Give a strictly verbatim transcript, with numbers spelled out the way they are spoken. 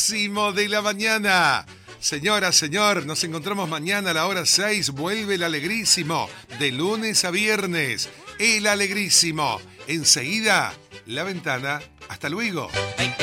Alegrísimo de la mañana. Señora, señor, nos encontramos mañana a la hora seis. Vuelve el Alegrísimo, de lunes a viernes. El Alegrísimo. Enseguida, La Ventana. Hasta luego.